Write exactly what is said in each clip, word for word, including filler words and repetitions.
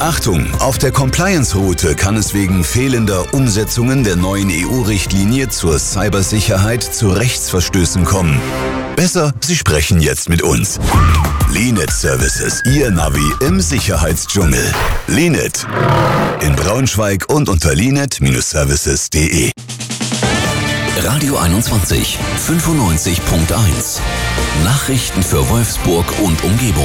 Achtung, auf der Compliance-Route kann es wegen fehlender Umsetzungen der neuen E U-Richtlinie zur Cybersicherheit zu Rechtsverstößen kommen. Besser, Sie sprechen jetzt mit uns. Linet Services, Ihr Navi im Sicherheitsdschungel. Linet in Braunschweig und unter linet Services punkt de. Radio einundzwanzig, fünfundneunzig Komma eins. Nachrichten für Wolfsburg und Umgebung.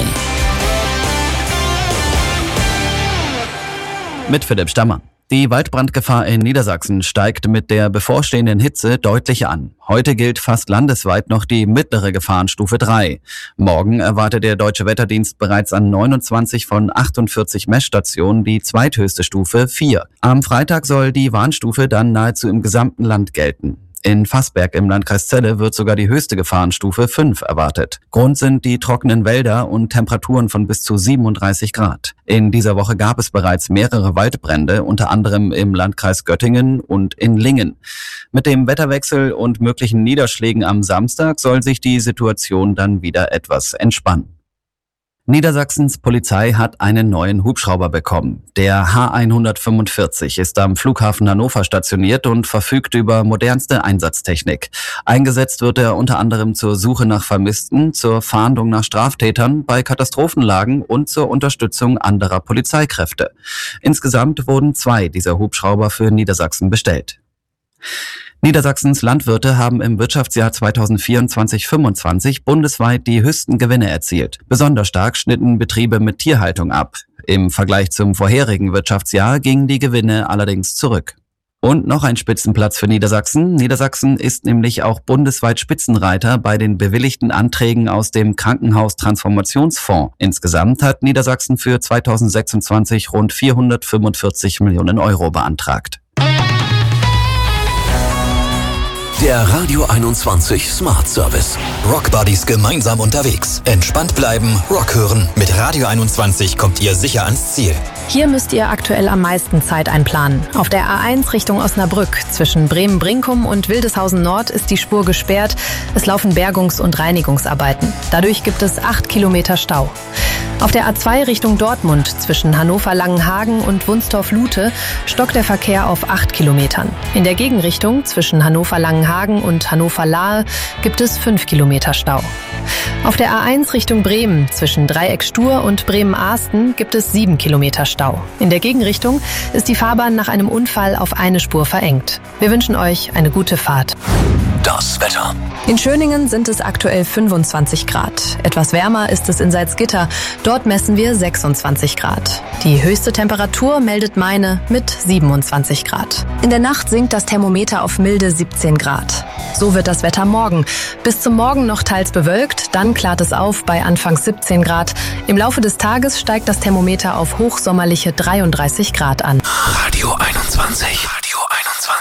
Mit Philipp Stammer. Die Waldbrandgefahr in Niedersachsen steigt mit der bevorstehenden Hitze deutlich an. Heute gilt fast landesweit noch die mittlere Gefahrenstufe drei. Morgen erwartet der Deutsche Wetterdienst bereits an neunundzwanzig von achtundvierzig Messstationen die zweithöchste Stufe vier. Am Freitag soll die Warnstufe dann nahezu im gesamten Land gelten. In Fassberg im Landkreis Celle wird sogar die höchste Gefahrenstufe fünf erwartet. Grund sind die trockenen Wälder und Temperaturen von bis zu siebenunddreißig Grad. In dieser Woche gab es bereits mehrere Waldbrände, unter anderem im Landkreis Göttingen und in Lingen. Mit dem Wetterwechsel und möglichen Niederschlägen am Samstag soll sich die Situation dann wieder etwas entspannen. Niedersachsens Polizei hat einen neuen Hubschrauber bekommen. Der H hundertfünfundvierzig ist am Flughafen Hannover stationiert und verfügt über modernste Einsatztechnik. Eingesetzt wird er unter anderem zur Suche nach Vermissten, zur Fahndung nach Straftätern, bei Katastrophenlagen und zur Unterstützung anderer Polizeikräfte. Insgesamt wurden zwei dieser Hubschrauber für Niedersachsen bestellt. Niedersachsens Landwirte haben im Wirtschaftsjahr zweitausendvierundzwanzig fünfundzwanzig bundesweit die höchsten Gewinne erzielt. Besonders stark schnitten Betriebe mit Tierhaltung ab. Im Vergleich zum vorherigen Wirtschaftsjahr gingen die Gewinne allerdings zurück. Und noch ein Spitzenplatz für Niedersachsen. Niedersachsen ist nämlich auch bundesweit Spitzenreiter bei den bewilligten Anträgen aus dem Krankenhaustransformationsfonds. Insgesamt hat Niedersachsen für zweitausendsechsundzwanzig rund vierhundertfünfundvierzig Millionen Euro beantragt. Der Radio einundzwanzig Smart Service. Rock Buddies gemeinsam unterwegs. Entspannt bleiben, Rock hören. Mit Radio einundzwanzig kommt ihr sicher ans Ziel. Hier müsst ihr aktuell am meisten Zeit einplanen. Auf der A eins Richtung Osnabrück zwischen Bremen-Brinkum und Wildeshausen Nord ist die Spur gesperrt. Es laufen Bergungs- und Reinigungsarbeiten. Dadurch gibt es acht Kilometer Stau. Auf der A zwei Richtung Dortmund zwischen Hannover-Langenhagen und Wunstorf-Lute stockt der Verkehr auf acht Kilometern. In der Gegenrichtung zwischen Hannover-Langenhagen und Hannover-Lahe gibt es fünf Kilometer Stau. Auf der A eins Richtung Bremen zwischen Dreieck-Stur und Bremen-Ahsten gibt es sieben Kilometer Stau. In der Gegenrichtung ist die Fahrbahn nach einem Unfall auf eine Spur verengt. Wir wünschen euch eine gute Fahrt. Das Wetter. In Schöningen sind es aktuell fünfundzwanzig Grad. Etwas wärmer ist es in Salzgitter. Dort messen wir sechsundzwanzig Grad. Die höchste Temperatur meldet Meine mit siebenundzwanzig Grad. In der Nacht sinkt das Thermometer auf milde siebzehn Grad. So wird das Wetter morgen. Bis zum Morgen noch teils bewölkt, dann klart es auf bei anfangs siebzehn Grad. Im Laufe des Tages steigt das Thermometer auf hochsommerliche dreiunddreißig Grad an. Radio einundzwanzig.